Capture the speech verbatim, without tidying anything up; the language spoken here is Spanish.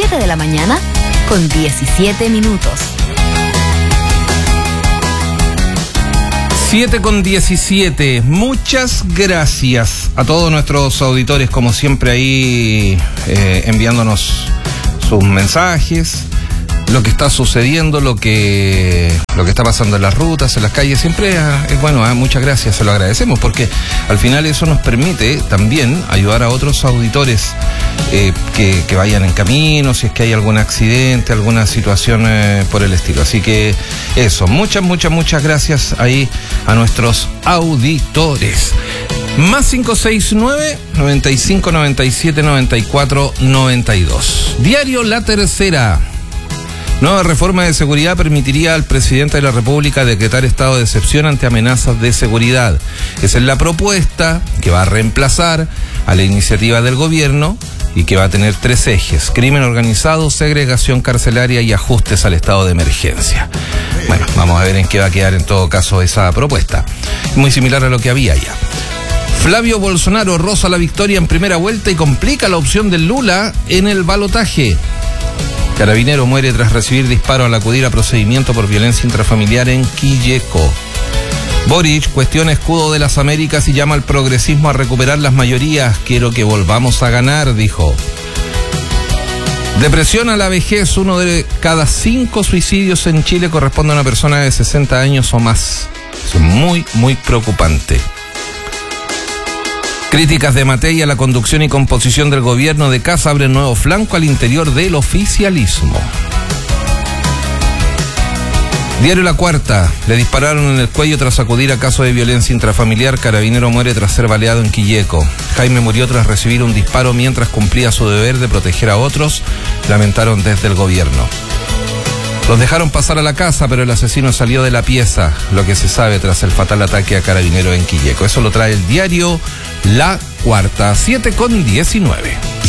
siete de la mañana con diecisiete minutos. siete con diecisiete. Muchas gracias a todos nuestros auditores, como siempre ahí eh, enviándonos sus mensajes, lo que está sucediendo, lo que lo que está pasando en las rutas, en las calles. Siempre es bueno, eh, muchas gracias, se lo agradecemos, porque al final eso nos permite también ayudar a otros auditores eh, que, que vayan en camino, si es que hay algún accidente, alguna situación eh, por el estilo. Así que eso, muchas, muchas, muchas gracias ahí a nuestros auditores. Más cinco seis nueve, noventa y cinco, noventa y siete, noventa y cuatro, noventa y dos. Diario La Tercera. Nueva reforma de seguridad permitiría al presidente de la República decretar estado de excepción ante amenazas de seguridad. Esa es la propuesta que va a reemplazar a la iniciativa del gobierno y que va a tener tres ejes: crimen organizado, segregación carcelaria y ajustes al estado de emergencia. Bueno, vamos a ver en qué va a quedar en todo caso esa propuesta. Muy similar a lo que había ya. Flavio Bolsonaro roza la victoria en primera vuelta y complica la opción de Lula en el balotaje. Carabinero muere tras recibir disparo al acudir a procedimiento por violencia intrafamiliar en Quilleco. Boric cuestiona escudo de las Américas y llama al progresismo a recuperar las mayorías. Quiero que volvamos a ganar, dijo. Depresión a la vejez. Uno de cada cinco suicidios en Chile corresponde a una persona de sesenta años o más. Es muy, muy preocupante. Críticas de Matei a la conducción y composición del gobierno de Kast abren nuevo flanco al interior del oficialismo. Diario La Cuarta. Le dispararon en el cuello tras acudir a caso de violencia intrafamiliar. Carabinero muere tras ser baleado en Quilleco. Jaime murió tras recibir un disparo mientras cumplía su deber de proteger a otros, lamentaron desde el gobierno. Los dejaron pasar a la casa, pero el asesino salió de la pieza, lo que se sabe tras el fatal ataque a Carabinero en Quilleco. Eso lo trae el diario La Cuarta. siete con diecinueve.